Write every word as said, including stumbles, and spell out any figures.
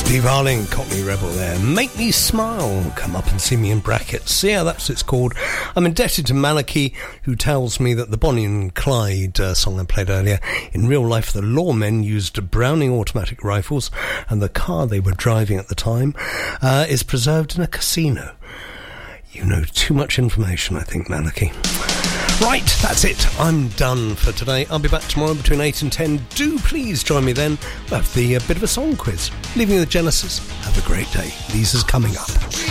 Steve Harling, Cockney Rebel there. Make Me Smile, come up and see me in brackets. Yeah, that's what it's called. I'm indebted to Maliki, who tells me that the Bonnie and Clyde uh, song I played earlier, in real life the lawmen used Browning automatic rifles, and the car they were driving at the time uh, is preserved in a casino. You know too much information, I think, Maliki. Right, that's it. I'm done for today. I'll be back tomorrow between eight and ten. Do please join me then. We'll have the uh, bit of a song quiz. Leaving you with Genesis. Have a great day. Lisa's coming up.